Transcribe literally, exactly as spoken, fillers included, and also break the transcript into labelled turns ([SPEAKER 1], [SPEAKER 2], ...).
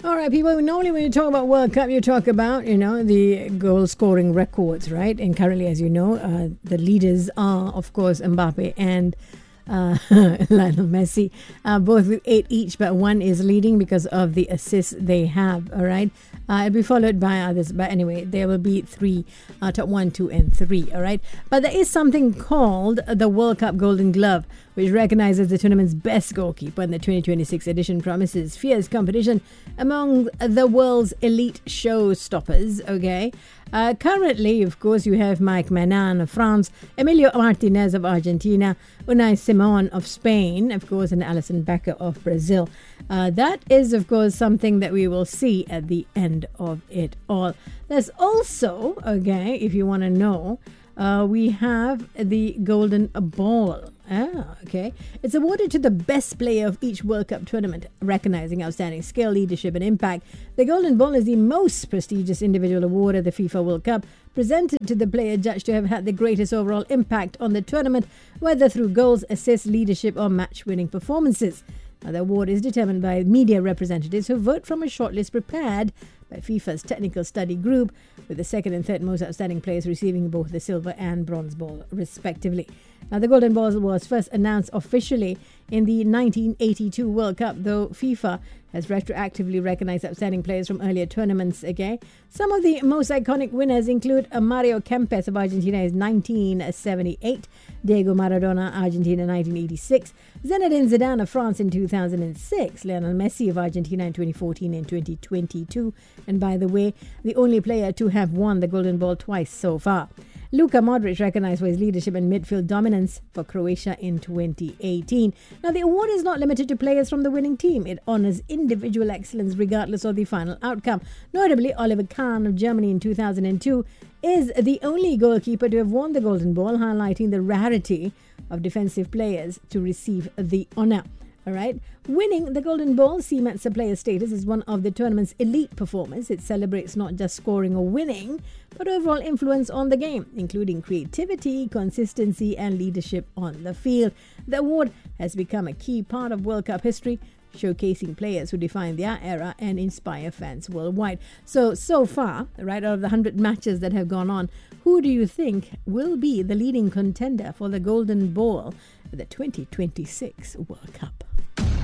[SPEAKER 1] All right, people. Normally, when you talk about World Cup, you talk about you know the goal scoring records, right? And currently, as you know, uh, the leaders are, of course, Mbappe and uh, Lionel Messi, uh, both with eight each, but one is leading because of the assists they have. All right, uh, it'll be followed by others, but anyway, there will be three, uh, top one, two, and three. All right, but there is something called the World Cup Golden Glove, which recognizes the tournament's best goalkeeper, and the twenty twenty-six edition promises fierce competition among the world's elite showstoppers. Okay, uh, currently, of course, you have Mike Manan of France, Emilio Martinez of Argentina, Unai Simon of Spain, of course, and Alison Becker of Brazil. Uh, that is, of course, something that we will see at the end of it all. There's also, okay, if you want to know, uh, we have the Golden Ball. Ah, okay. It's awarded to the best player of each World Cup tournament, recognizing outstanding skill, leadership, and impact. The Golden Ball is the most prestigious individual award at the FIFA World Cup, presented to the player judged to have had the greatest overall impact on the tournament, whether through goals, assists, leadership, or match-winning performances. Now, the award is determined by media representatives who vote from a shortlist prepared by FIFA's technical study group, with the second and third most outstanding players receiving both the silver and bronze ball, respectively. Now, the Golden Ball was first announced officially in the nineteen eighty-two World Cup, though FIFA has retroactively recognized outstanding players from earlier tournaments. Okay, some of the most iconic winners include uh, Mario Kempes of Argentina in nineteen seventy-eight, Diego Maradona, Argentina nineteen eighty-six, Zinedine Zidane of France in two thousand six, Lionel Messi of Argentina in twenty fourteen and twenty twenty-two, and by the way, the only player to have won the Golden Ball twice so far. Luka Modric, recognized for his leadership and midfield dominance for Croatia in twenty eighteen. Now, the award is not limited to players from the winning team. It honors individual excellence regardless of the final outcome. Notably, Oliver Kahn of Germany in two thousand two is the only goalkeeper to have won the Golden Ball, highlighting the rarity of defensive players to receive the honor. All right. Winning the Golden Ball cements a player's status as one of the tournament's elite performers. It celebrates not just scoring or winning, but overall influence on the game, including creativity, consistency, and leadership on the field. The award has become a key part of World Cup history, showcasing players who define their era and inspire fans worldwide. So, so far, right out of the one hundred matches that have gone on, who do you think will be the leading contender for the Golden Ball at the twenty twenty-six World Cup?